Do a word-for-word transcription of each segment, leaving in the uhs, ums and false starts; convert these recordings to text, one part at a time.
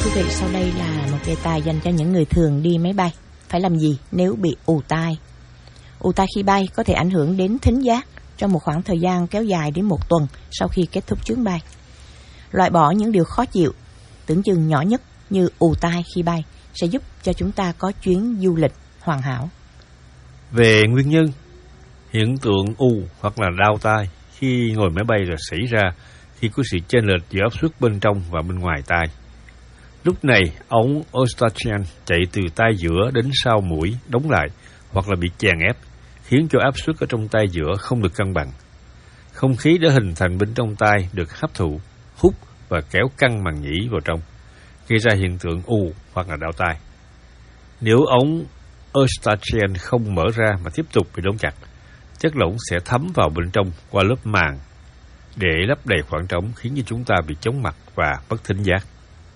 quý vị, sau đây là một đề tài dành cho những người thường đi máy bay. Phải làm gì nếu bị ù tai? Ù tai khi bay có thể ảnh hưởng đến thính giác trong một khoảng thời gian kéo dài đến một tuần sau khi kết thúc chuyến bay. Loại bỏ những điều khó chịu, tưởng chừng nhỏ nhất như ù tai khi bay sẽ giúp cho chúng ta có chuyến du lịch hoàn hảo. Về nguyên nhân, hiện tượng ù hoặc là đau tai khi ngồi máy bay là xảy ra khi có sự chênh lệch giữa áp suất bên trong và bên ngoài tai. Lúc này, ống Eustachian chạy từ tai giữa đến sau mũi đóng lại hoặc là bị chèn ép, khiến cho áp suất ở trong tai giữa không được cân bằng. Không khí đã hình thành bên trong tai được hấp thụ, hút và kéo căng màng nhĩ vào trong, gây ra hiện tượng ù hoặc là đau tai. Nếu ống Eustachian không mở ra mà tiếp tục bị đóng chặt, chất lỏng sẽ thấm vào bên trong qua lớp màng để lấp đầy khoảng trống, khiến cho chúng ta bị chóng mặt và mất thính giác.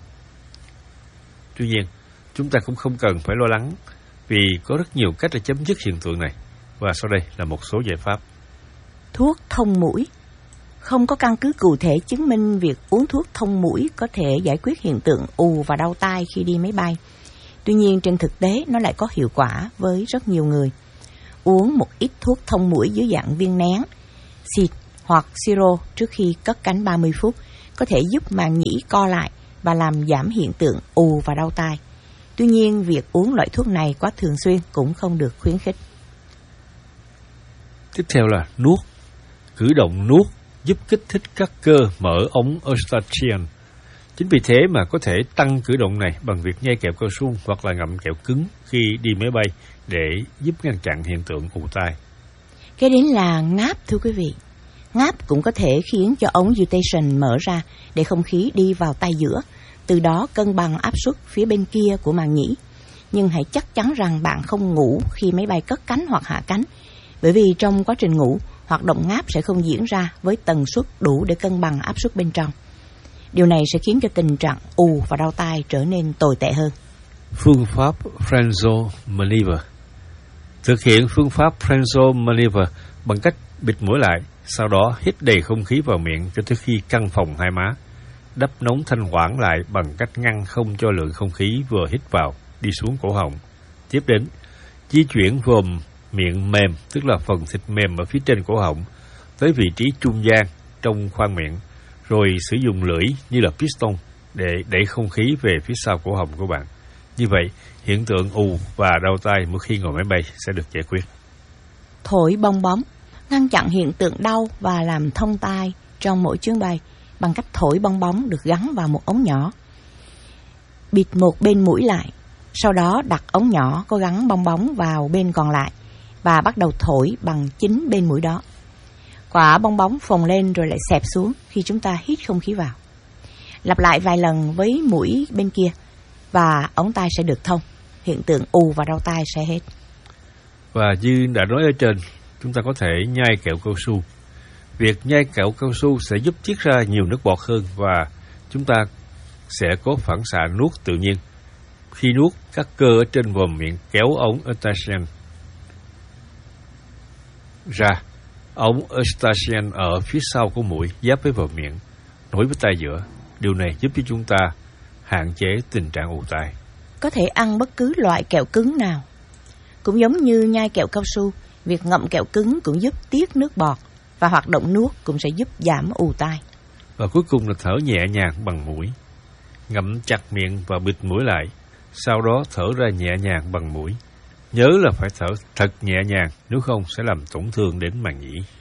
Tuy nhiên, chúng ta cũng không cần phải lo lắng vì có rất nhiều cách để chấm dứt hiện tượng này. Và sau đây là một số giải pháp. Thuốc thông mũi. Không có căn cứ cụ thể chứng minh việc uống thuốc thông mũi có thể giải quyết hiện tượng ù và đau tai khi đi máy bay. Tuy nhiên, trên thực tế, nó lại có hiệu quả với rất nhiều người. Uống một ít thuốc thông mũi dưới dạng viên nén, xịt hoặc siro trước khi cất cánh ba mươi phút có thể giúp màng nhĩ co lại và làm giảm hiện tượng ù và đau tai. Tuy nhiên, việc uống loại thuốc này quá thường xuyên cũng không được khuyến khích. Tiếp theo là nuốt. Cử động nuốt giúp kích thích các cơ mở ống Eustachian. Chính vì thế mà có thể tăng cử động này bằng việc nhai kẹo cao su hoặc là ngậm kẹo cứng khi đi máy bay để giúp ngăn chặn hiện tượng ù tai. Kế đến là ngáp, thưa quý vị. Ngáp cũng có thể khiến cho ống Eustachian mở ra để không khí đi vào tai giữa, từ đó cân bằng áp suất phía bên kia của màng nhĩ. Nhưng hãy chắc chắn rằng bạn không ngủ khi máy bay cất cánh hoặc hạ cánh, bởi vì trong quá trình ngủ, hoạt động ngáp sẽ không diễn ra với tần suất đủ để cân bằng áp suất bên trong. Điều này sẽ khiến cho tình trạng ù và đau tai trở nên tồi tệ hơn. Phương pháp Frenzo Maneuver. Thực hiện phương pháp Frenzo Maneuver bằng cách bịt mũi lại, sau đó hít đầy không khí vào miệng cho tới khi căng phồng hai má. Đắp nóng thanh quản lại bằng cách ngăn không cho lượng không khí vừa hít vào đi xuống cổ họng. Tiếp đến, di chuyển vòm miệng mềm, tức là phần thịt mềm ở phía trên cổ họng, tới vị trí trung gian trong khoang miệng, rồi sử dụng lưỡi như là piston để đẩy không khí về phía sau cổ họng của bạn. Như vậy, hiện tượng ù và đau tai mỗi khi ngồi máy bay sẽ được giải quyết. Thổi bong bóng. Ngăn chặn hiện tượng đau và làm thông tai trong mỗi chuyến bay bằng cách thổi bong bóng được gắn vào một ống nhỏ. Bịt một bên mũi lại, sau đó đặt ống nhỏ có gắn bong bóng vào bên còn lại và bắt đầu thổi bằng chính bên mũi đó. Quả bong bóng phồng lên rồi lại xẹp xuống khi chúng ta hít không khí vào. Lặp lại vài lần với mũi bên kia và ống tai sẽ được thông. Hiện tượng ù và đau tai sẽ hết. Và như đã nói ở trên, chúng ta có thể nhai kẹo cao su. Việc nhai kẹo cao su sẽ giúp tiết ra nhiều nước bọt hơn và chúng ta sẽ có phản xạ nuốt tự nhiên. Khi nuốt, các cơ ở trên vòm miệng kéo ống Eustachian ra. Ống Eustachian ở phía sau của mũi giáp với vòm miệng, nối với tai giữa. Điều này giúp cho chúng ta hạn chế tình trạng ù tai. Có thể ăn bất cứ loại kẹo cứng nào. Cũng giống như nhai kẹo cao su, việc ngậm kẹo cứng cũng giúp tiết nước bọt và hoạt động nuốt cũng sẽ giúp giảm ù tai. Và cuối cùng là thở nhẹ nhàng bằng mũi. Ngậm chặt miệng và bịt mũi lại, sau đó thở ra nhẹ nhàng bằng mũi. Nhớ là phải thở thật nhẹ nhàng, nếu không sẽ làm tổn thương đến màng nhĩ.